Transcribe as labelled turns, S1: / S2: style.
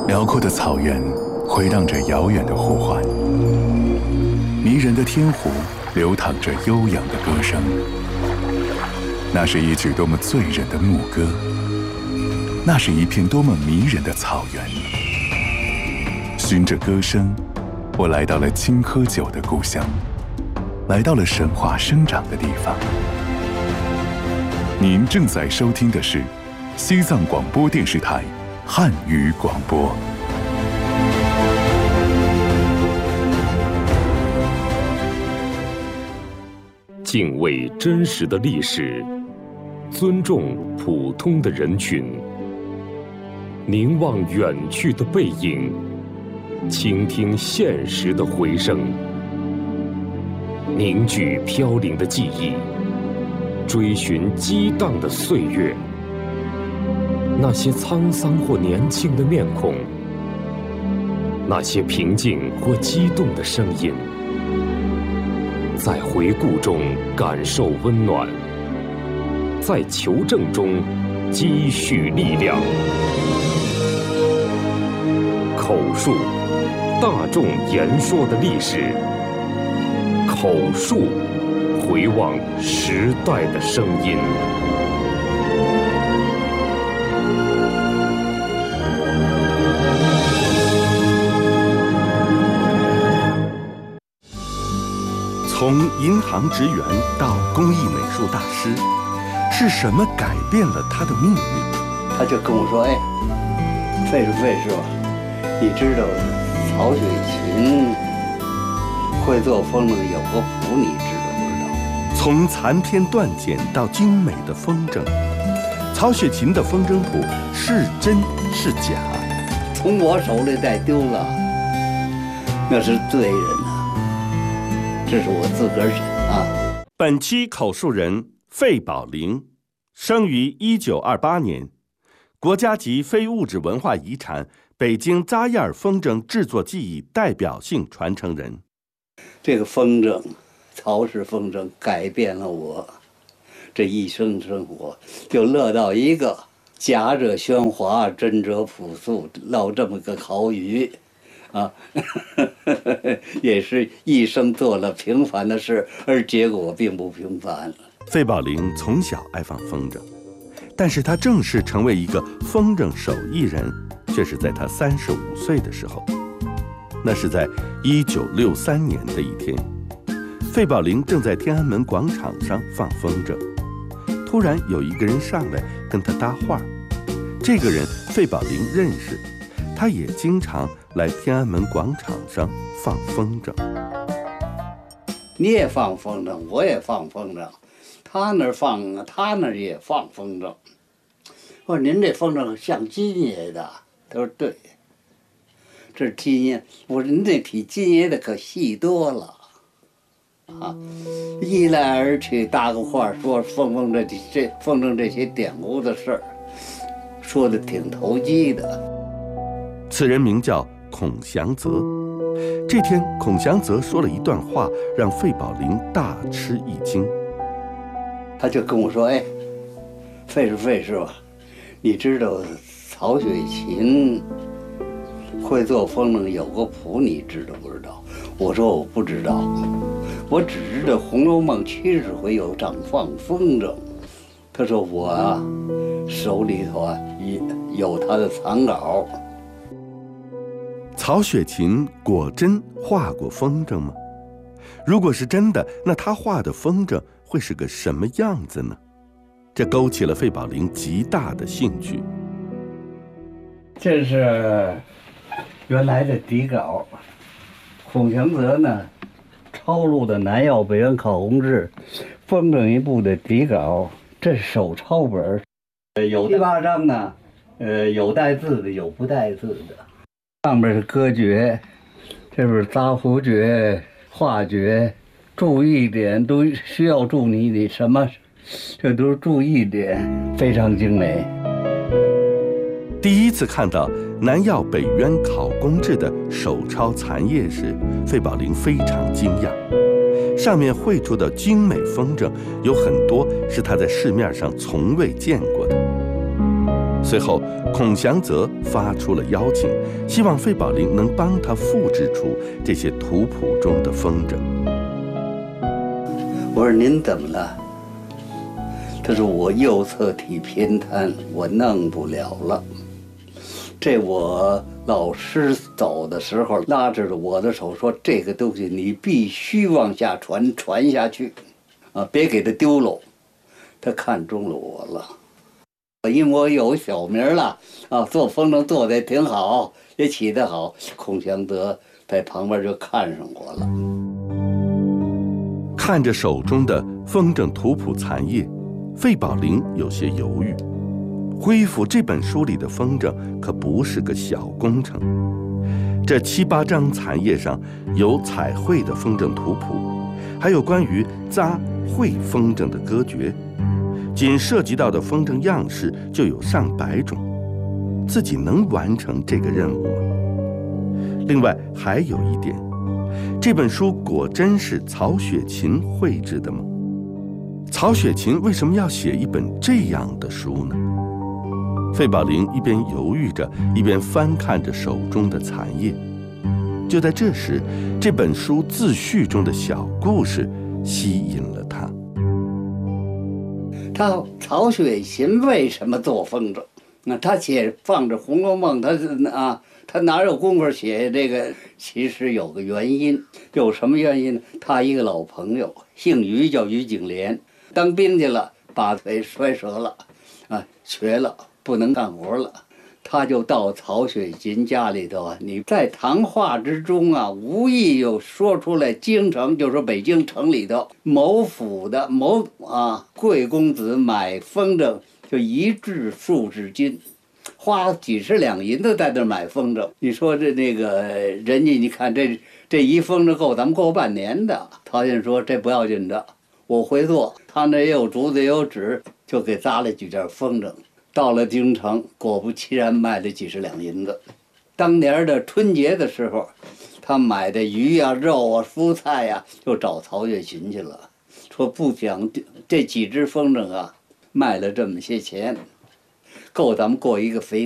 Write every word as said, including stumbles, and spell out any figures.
S1: 辽阔的草原回荡着遥远的呼唤，迷人的天湖流淌着悠扬的歌声。那是一曲多么醉人的牧歌，那是一片多么迷人的草原。循着歌声，我来到了青稞酒的故乡，来到了神话生长的地方。您正在收听的是西藏广播电视台汉语广播。
S2: 敬畏真实的历史，尊重普通的人群，凝望远去的背影，倾听现实的回声，凝聚飘零的记忆，追寻激荡的岁月。那些沧桑或年轻的面孔，那些平静或激动的声音，在回顾中感受温暖，在求证中积蓄力量。口述，大众言说的历史；口述，回望时代的声音。
S3: 从银行职员到工艺美术大师，是什么改变了他的命运？
S4: 他就跟我说：“哎，费是费是吧？你知道曹雪芹会做风筝有个谱，你知道不知道？”
S3: 从残篇断简到精美的风筝，曹雪芹的风筝谱是真是假？
S4: 从我手里再丢了，那是罪人呐。这是我自个儿选啊。
S3: 本期口述人费宝龄，生于一九二八年，国家级非物质文化遗产北京扎叶尔风筝制作技艺代表性传承人。
S4: 这个风筝，曹氏风筝改变了我这一生生活，就乐到一个假者喧哗，真者朴素，落这么个口语。啊，也是一生做了平凡的事，而结果并不平凡。
S3: 费宝龄从小爱放风筝，但是他正式成为一个风筝手艺人，却是在他三十五岁的时候。那是在一九六三年的一天，费宝龄正在天安门广场上放风筝，突然有一个人上来跟他搭话。这个人费宝龄认识，他也经常来天安门广场上放风筝。
S4: 你也放风筝，我也放风筝，他那儿放，他那儿也放风筝。我说您这风筝像金爷的，他说对，这是金爷。我说您这比金爷的可细多了，啊，一来而去搭个话，说风筝这这风筝这些典故的事儿，说的挺投机的。
S3: 此人名叫孔祥泽。这天，孔祥泽说了一段话，让费宝龄大吃一惊。
S4: 他就跟我说：“哎，费是费是吧？你知道曹雪芹会做风筝有个谱，你知道不知道？”我说：“我不知道，我只知道《红楼梦》七十回有张放风筝。”他说：“我啊，手里头啊有他的藏稿。”
S3: 曹雪芹果真画过风筝吗？如果是真的，那他画的风筝会是个什么样子呢？这勾起了费宝龄极大的兴趣。
S4: 这是原来的底稿，孔祥泽呢抄录的南药北原考红志风筝一部的底稿，这是手抄本，有七八张呢，呃，有带字的，有不带字的。上面是歌诀，这边杂胡诀、画诀，注意点都需要注意你什么，这都是注意点，非常精美。
S3: 第一次看到南药北渊考公志的手抄残页时，费宝龄非常惊讶。上面绘出的精美风筝有很多是他在市面上从未见过的。 随后，孔祥泽发出了邀请，希望费宝林能帮他复制出这些图谱中的风筝。
S4: 我说您怎么了？他说我右侧体偏瘫，我弄不了了。这我老师走的时候拉着我的手说：“这个东西你必须往下传，传下去，啊，别给它丢了。”他看中了我了，因为我有小名了啊，做风筝做得挺好，也起得好。孔祥德在旁边就看上我了。
S3: 看着手中的风筝图谱残页，费宝林有些犹豫。恢复这本书里的风筝可不是个小工程。这七八张残页上有彩绘的风筝图谱，还有关于扎绘风筝的歌诀，仅涉及到的风筝样式就有上百种。自己能完成这个任务吗？另外还有一点，这本书果真是曹雪芹绘制的吗？曹雪芹为什么要写一本这样的书呢？费宝林一边犹豫着，一边翻看着手中的残页。就在这时，这本书自序中的小故事吸引了他。
S4: 他曹雪芹为什么做风筝？那他写放着《红楼梦》，他啊，他哪有功夫写这个？其实有个原因，有什么原因呢？他一个老朋友，姓于，叫于景莲，当兵去了，把腿摔折了，啊，瘸了。不能干活了，他就到曹雪芹家里头啊。你在谈话之中啊，无意又说出来京城，就说北京城里头某府的某啊贵公子买风筝，就一掷数十金，花几十两银子在那买风筝。你说这那个人家，你看这这一风筝够咱们过半年的。曹先生说这不要紧的，我会做。他那也有竹子也有纸，就给扎了几件风筝。到了京城，果不其然卖了几十两银子。当年的春节的时候，他买的鱼啊、肉啊、蔬菜呀、啊，就找曹雪芹去了，说不讲这几只风筝啊，卖了这么些钱，够咱们过一个肥